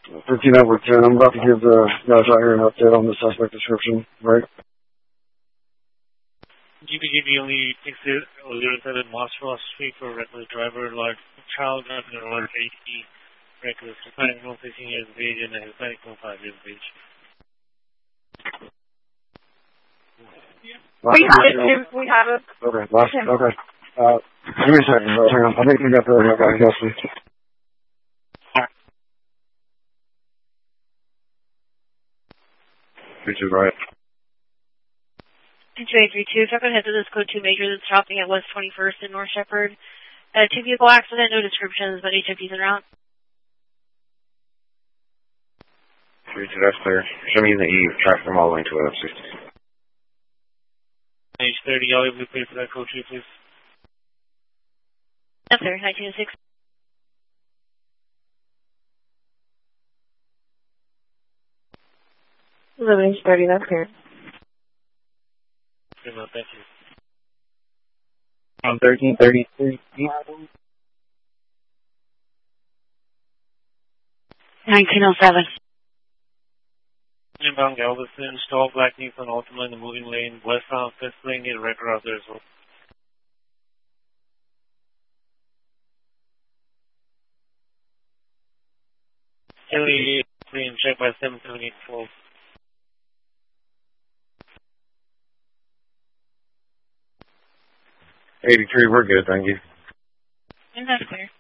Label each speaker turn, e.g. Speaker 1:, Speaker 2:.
Speaker 1: 13 Edward 10. I'm about to give the guys out here an update on the suspect description, right?
Speaker 2: GBGB only takes it 07 Mossfrost Street for reckless driver, large child driving a large AT, reckless, Hispanic, no 15 years of age, and a Hispanic, no 5 years of age.
Speaker 3: We have it.
Speaker 1: Okay, okay. Give me a second, bro. Hang on. I think we got the guy. Yes, please. Richard, right.
Speaker 4: 2832, if I could head to this code 2 major that's stopping at West 21st in North Shepherd. 2-vehicle accident, no descriptions, but HIP's en route.
Speaker 5: Richard, that's clear. Show me in the eve, track them all the way to 60.
Speaker 2: H30, y'all able to pay for that code 2, please?
Speaker 4: Yes, sir, 1906.
Speaker 3: H30, that's clear.
Speaker 2: Thank you.
Speaker 6: 1333.
Speaker 4: 1907.
Speaker 2: Inbound Galveston, stall black Nissan Altima in the moving lane, westbound 5th lane, get a record out there as well. Kelly, clean, check by 77812.
Speaker 5: 83, we're good, thank you.
Speaker 4: And that's clear.